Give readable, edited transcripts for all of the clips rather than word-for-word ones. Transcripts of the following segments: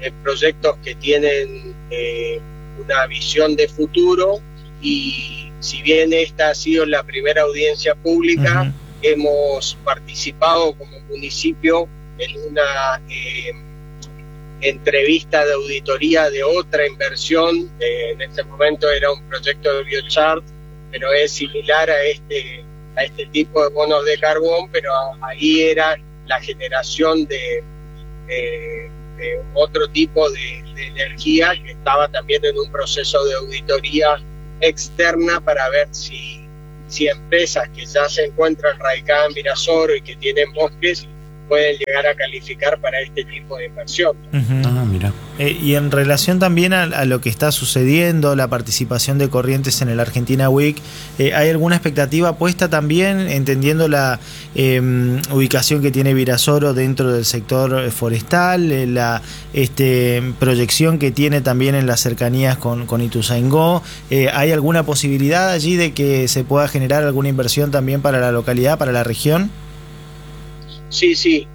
proyectos que tienen una visión de futuro, y si bien esta ha sido la primera audiencia pública, hemos participado como municipio en una entrevista de auditoría de otra inversión. En este momento era un proyecto de biochar, pero es similar a este tipo de bonos de carbón, pero ahí era la generación de otro tipo de energía, que estaba también en un proceso de auditoría externa para ver si empresas que ya se encuentran radicadas en Virasoro y que tienen bosques pueden llegar a calificar para este tipo de inversión. Mira. Y en relación también a lo que está sucediendo, la participación de Corrientes en el Argentina Week, ¿hay alguna expectativa puesta también, entendiendo la ubicación que tiene Virasoro dentro del sector forestal, la proyección que tiene también en las cercanías con Ituzaingó? ¿Hay alguna posibilidad allí de que se pueda generar alguna inversión también para la localidad, para la región? Sí,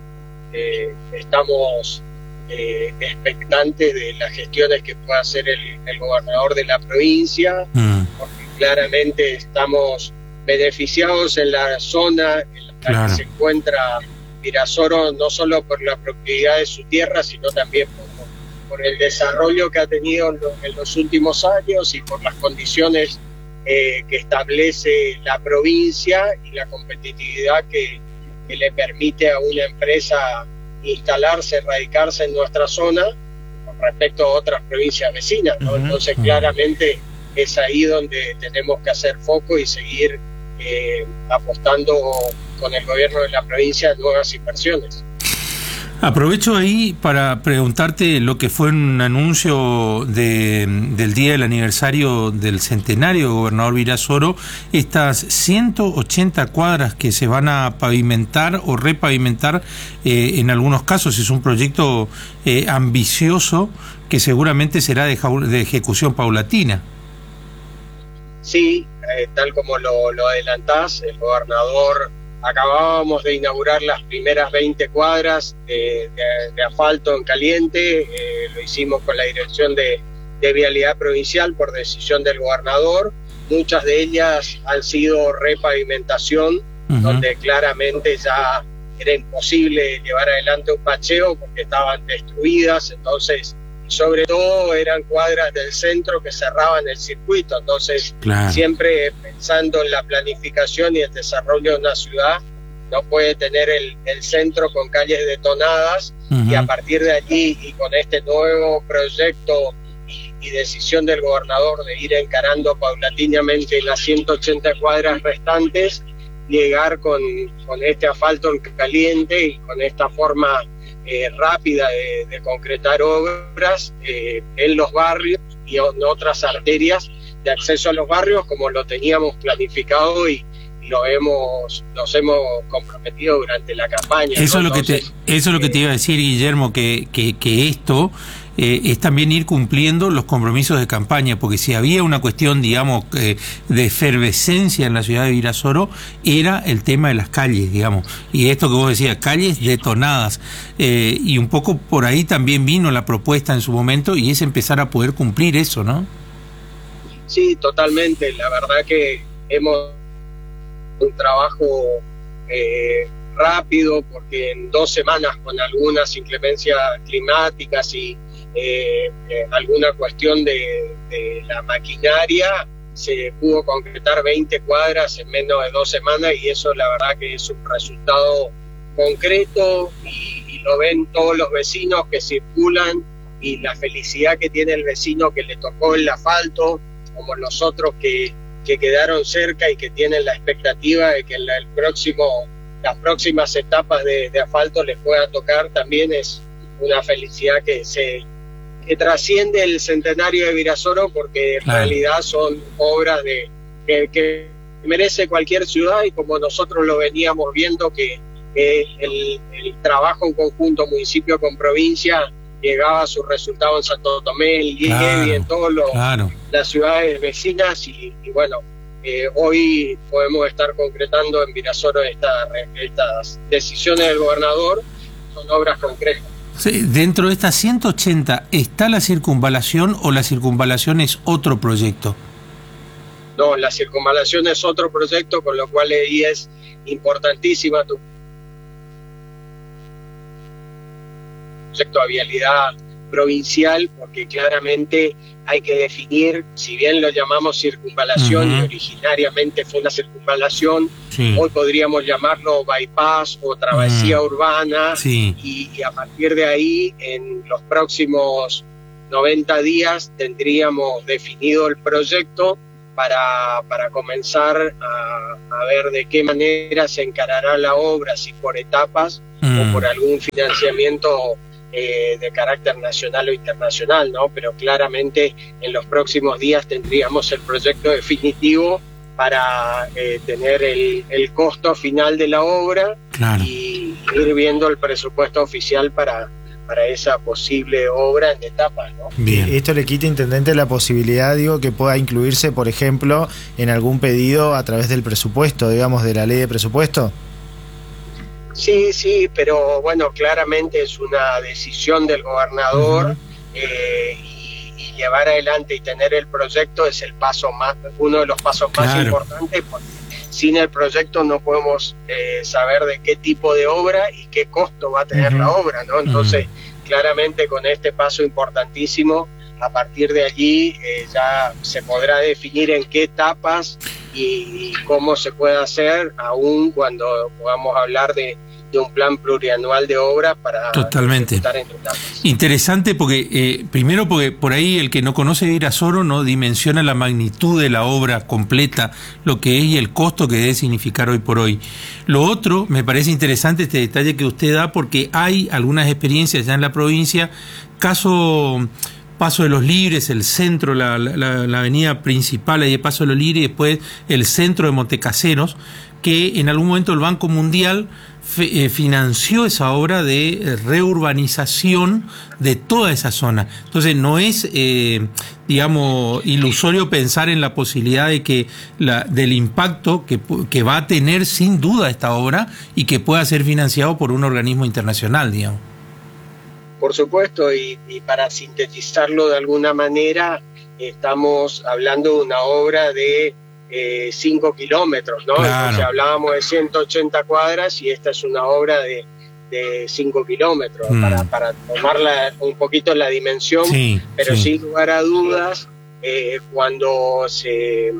estamos expectantes de las gestiones que pueda hacer el gobernador de la provincia, porque claramente estamos beneficiados en la zona en la que se encuentra Virasoro, no solo por la propiedad de su tierra, sino también por el desarrollo que ha tenido en los últimos años y por las condiciones que establece la provincia y la competitividad que le permite a una empresa instalarse, radicarse en nuestra zona con respecto a otras provincias vecinas, ¿no? Entonces claramente es ahí donde tenemos que hacer foco y seguir apostando con el gobierno de la provincia a nuevas inversiones. Aprovecho ahí para preguntarte lo que fue un anuncio del día del aniversario del centenario del gobernador Virasoro, estas 180 cuadras que se van a pavimentar o repavimentar, en algunos casos es un proyecto ambicioso que seguramente será de ejecución paulatina. Sí, tal como lo adelantás, el gobernador... Acabábamos de inaugurar las primeras 20 cuadras de asfalto en caliente, lo hicimos con la Dirección de Vialidad Provincial por decisión del gobernador. Muchas de ellas han sido repavimentación, donde claramente ya era imposible llevar adelante un bacheo porque estaban destruidas, entonces, sobre todo eran cuadras del centro que cerraban el circuito, entonces siempre pensando en la planificación y el desarrollo de una ciudad, no puede tener el centro con calles detonadas, y a partir de allí y con este nuevo proyecto y decisión del gobernador de ir encarando paulatinamente las 180 cuadras restantes, llegar con este asfalto en caliente y con esta forma rápida de concretar obras en los barrios y en otras arterias de acceso a los barrios, como lo teníamos planificado y nos hemos comprometido durante la campaña. Eso, ¿no? Eso es lo que te iba a decir, Guillermo, que esto es también ir cumpliendo los compromisos de campaña, porque si había una cuestión, digamos, de efervescencia en la ciudad de Virasoro, era el tema de las calles, digamos, y esto que vos decías, calles detonadas, y un poco por ahí también vino la propuesta en su momento, y es empezar a poder cumplir eso, ¿no? Sí, totalmente. La verdad que hemos un trabajo rápido, porque en 2 semanas, con algunas inclemencias climáticas y alguna cuestión de la maquinaria, se pudo concretar 20 cuadras en menos de 2 semanas, y eso la verdad que es un resultado concreto y lo ven todos los vecinos que circulan, y la felicidad que tiene el vecino que le tocó el asfalto, como los otros que quedaron cerca y que tienen la expectativa de que en las próximas etapas de asfalto les pueda tocar. También es una felicidad que trasciende el centenario de Virasoro, porque en realidad son obras que merece cualquier ciudad, y como nosotros lo veníamos viendo, que el trabajo en conjunto municipio con provincia llegaba a su resultado en Santo Tomé, en Ligue y en todas las ciudades vecinas, y bueno, hoy podemos estar concretando en Virasoro estas decisiones del gobernador, son obras concretas. Sí, dentro de estas 180, ¿está la circunvalación o la circunvalación es otro proyecto? No, la circunvalación es otro proyecto, con lo cual ahí es importantísima tu proyecto de vialidad provincial, porque claramente hay que definir, si bien lo llamamos circunvalación y originariamente fue una circunvalación, hoy podríamos llamarlo bypass o travesía urbana, y a partir de ahí, en los próximos 90 días, tendríamos definido el proyecto para comenzar a ver de qué manera se encarará la obra, si por etapas o por algún financiamiento de carácter nacional o internacional, ¿no? Pero claramente en los próximos días tendríamos el proyecto definitivo para tener el costo final de la obra y ir viendo el presupuesto oficial para esa posible obra en etapas, ¿no? Bien. ¿Esto le quita, intendente, la posibilidad, digo, que pueda incluirse, por ejemplo, en algún pedido a través del presupuesto, digamos, de la ley de presupuesto? Sí, pero bueno, claramente es una decisión del gobernador y llevar adelante y tener el proyecto es el paso más, uno de los pasos más importantes, porque sin el proyecto no podemos saber de qué tipo de obra y qué costo va a tener la obra, ¿no? Entonces, claramente con este paso importantísimo, a partir de allí ya se podrá definir en qué etapas y cómo se puede hacer, aún cuando podamos hablar de un plan plurianual de obras para ejecutar en etapas. Interesante porque, primero porque por ahí el que no conoce Virasoro no dimensiona la magnitud de la obra completa, lo que es y el costo que debe significar hoy por hoy. Lo otro, me parece interesante este detalle que usted da, porque hay algunas experiencias ya en la provincia, caso Paso de los Libres, el centro, la avenida principal ahí de Paso de los Libres, y después el centro de Montecaseros, que en algún momento el Banco Mundial financió esa obra de reurbanización de toda esa zona. Entonces no es, digamos, ilusorio pensar en la posibilidad de que del impacto que va a tener sin duda esta obra y que pueda ser financiado por un organismo internacional, digamos. Por supuesto, y para sintetizarlo de alguna manera, estamos hablando de una obra de 5 kilómetros, ¿no? Entonces hablábamos de 180 cuadras y esta es una obra de 5 kilómetros, para tomarla un poquito la dimensión, pero sin lugar a dudas, cuando se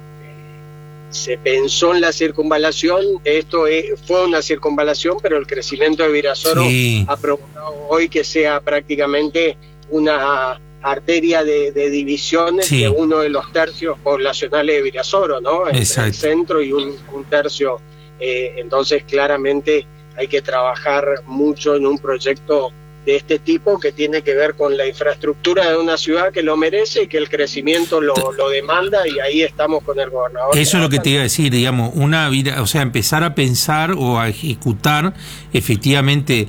pensó en la circunvalación, esto fue una circunvalación, pero el crecimiento de Virasoro ha provocado hoy que sea prácticamente una arteria de divisiones de uno de los tercios poblacionales de Virasoro, ¿no? Entre el centro y un tercio. Entonces, claramente hay que trabajar mucho en un proyecto de este tipo que tiene que ver con la infraestructura de una ciudad que lo merece y que el crecimiento lo demanda, y ahí estamos con el gobernador. Eso es lo que te iba a decir, digamos, o sea, empezar a pensar o a ejecutar efectivamente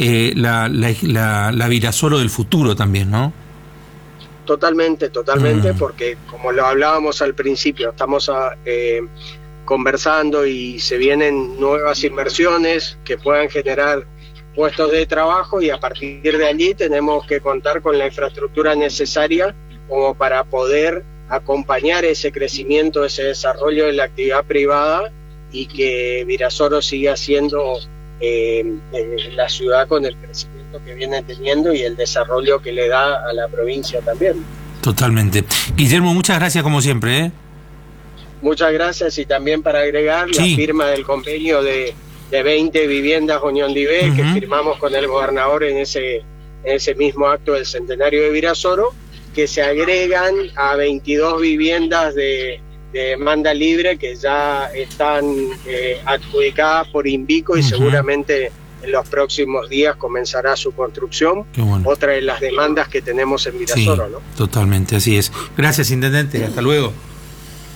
la Virasoro del futuro también, ¿no? Totalmente, porque como lo hablábamos al principio, estamos conversando y se vienen nuevas inversiones que puedan generar puestos de trabajo, y a partir de allí tenemos que contar con la infraestructura necesaria como para poder acompañar ese crecimiento, ese desarrollo de la actividad privada, y que Virasoro siga siendo la ciudad con el crecimiento que viene teniendo y el desarrollo que le da a la provincia también. Totalmente. Guillermo, muchas gracias como siempre. Muchas gracias, y también para agregar la firma del convenio de 20 viviendas Unión Libre que firmamos con el gobernador en ese mismo acto del centenario de Virasoro, que se agregan a 22 viviendas de demanda libre que ya están adjudicadas por Invico y seguramente en los próximos días comenzará su construcción. Bueno. Otra de las demandas que tenemos en Virasoro, ¿no? Totalmente, así es. Gracias, intendente. Hasta luego.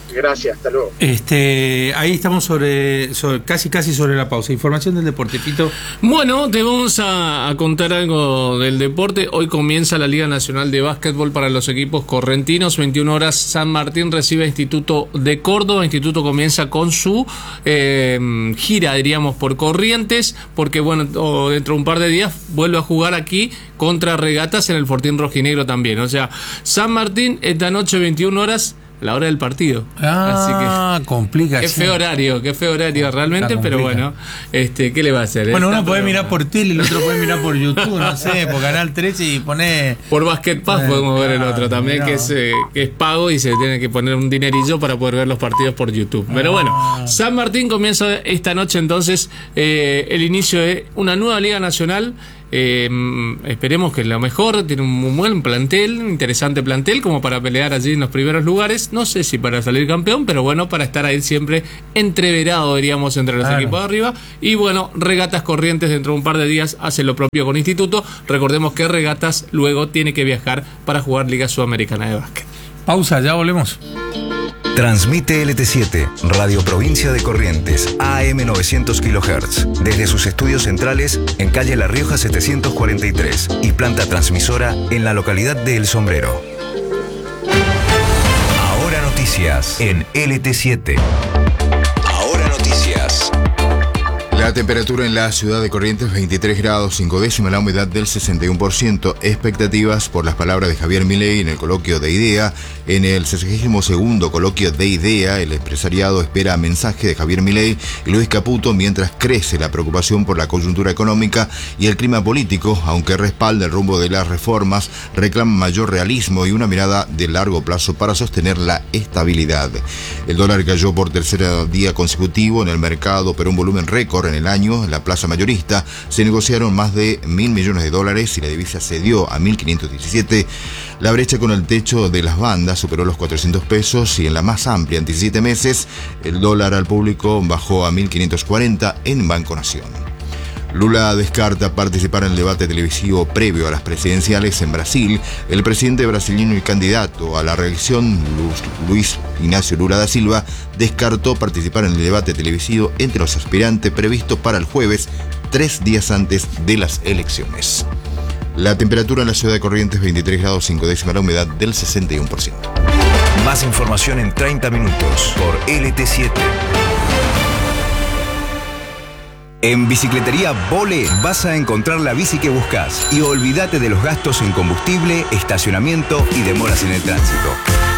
Gracias, hasta luego. Ahí estamos sobre casi sobre la pausa. Información del deporte, Pito. Bueno, te vamos a contar algo del deporte. Hoy comienza la Liga Nacional de Básquetbol para los equipos correntinos. 21 horas, San Martín recibe a Instituto de Córdoba. Instituto comienza con su gira, diríamos, por Corrientes, porque bueno, dentro de un par de días vuelve a jugar aquí contra Regatas en el Fortín Rojinegro también. O sea, San Martín esta noche 21 horas, la hora del partido. Así que complica. Qué feo horario realmente, pero bueno, ¿qué le va a hacer? Bueno, uno puede mirar por tele, el otro puede mirar por YouTube, no sé, por Canal 13 y poner... Por Basket Pass podemos ver el otro también, que es pago y se tiene que poner un dinerillo para poder ver los partidos por YouTube. Pero bueno, San Martín comienza esta noche entonces el inicio de una nueva Liga Nacional. Esperemos que lo mejor, tiene un buen plantel, un interesante plantel como para pelear allí en los primeros lugares, no sé si para salir campeón, pero bueno, para estar ahí siempre entreverado, diríamos, entre los equipos de arriba. Y bueno, Regatas Corrientes dentro de un par de días hace lo propio con Instituto. Recordemos que Regatas luego tiene que viajar para jugar Liga Sudamericana de Básquet. Pausa, ya volvemos. Transmite LT7, Radio Provincia de Corrientes, AM 900 kHz, desde sus estudios centrales en calle La Rioja 743 y planta transmisora en la localidad de El Sombrero. Ahora noticias en LT7. Ahora noticias. La temperatura en la ciudad de Corrientes, 23 grados 5 décimas, la humedad del 61%. Expectativas por las palabras de Javier Milei en el coloquio de IDEA. En el 62º coloquio de IDEA, el empresariado espera mensaje de Javier Milei y Luis Caputo mientras crece la preocupación por la coyuntura económica y el clima político, aunque respalda el rumbo de las reformas, reclama mayor realismo y una mirada de largo plazo para sostener la estabilidad. El dólar cayó por tercer día consecutivo en el mercado, pero un volumen récord en el año. En la plaza mayorista se negociaron más de $1.000 millones y la divisa cedió a 1.517. La brecha con el techo de las bandas superó los 400 pesos y en la más amplia en 17 meses el dólar al público bajó a 1.540 en Banco Nación. Lula descarta participar en el debate televisivo previo a las presidenciales en Brasil. El presidente brasileño y candidato a la reelección, Luis Ignacio Lula da Silva, descartó participar en el debate televisivo entre los aspirantes previsto para el jueves, 3 días antes de las elecciones. La temperatura en la ciudad de Corrientes, 23 grados 5 décimas, la humedad del 61%. Más información en 30 minutos por LT7. En Bicicletería Vole vas a encontrar la bici que buscas y olvídate de los gastos en combustible, estacionamiento y demoras en el tránsito.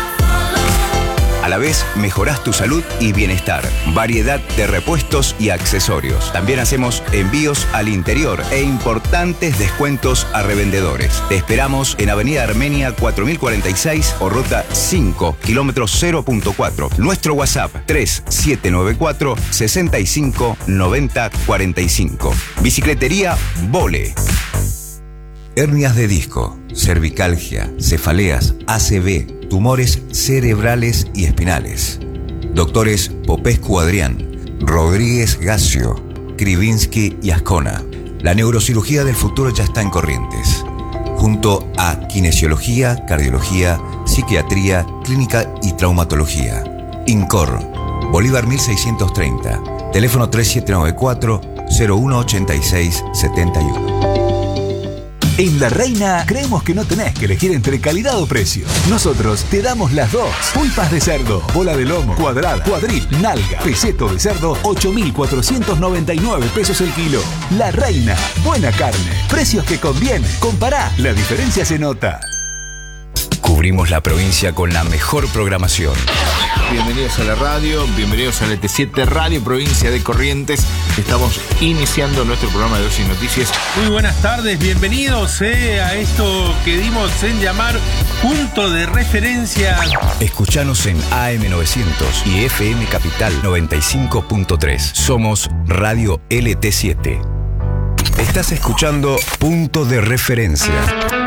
A la vez, mejorás tu salud y bienestar. Variedad de repuestos y accesorios. También hacemos envíos al interior e importantes descuentos a revendedores. Te esperamos en Avenida Armenia 4046 o Ruta 5, kilómetro 0.4. Nuestro WhatsApp 3794 65 90 45. Bicicletería Vole. Hernias de disco, cervicalgia, cefaleas, ACV, tumores cerebrales y espinales. Doctores Popescu Adrián, Rodríguez Gacio, Krivinsky y Ascona. La neurocirugía del futuro ya está en Corrientes. Junto a kinesiología, cardiología, psiquiatría, clínica y traumatología. INCOR, Bolívar 1630, teléfono 3794 0186 71. En La Reina creemos que no tenés que elegir entre calidad o precio. Nosotros te damos las dos. Pulpas de cerdo, bola de lomo, cuadrada, cuadril, nalga, peseto de cerdo, 8.499 pesos el kilo. La Reina, buena carne, precios que convienen. Compará, la diferencia se nota. Cubrimos la provincia con la mejor programación. Bienvenidos a la radio, bienvenidos a LT7 Radio Provincia de Corrientes. Estamos iniciando nuestro programa de Ocio y Noticias. Muy buenas tardes, bienvenidos a esto que dimos en llamar Punto de Referencia. Escuchanos en AM 900 y FM Capital 95.3. Somos Radio LT7. Estás escuchando Punto de Referencia.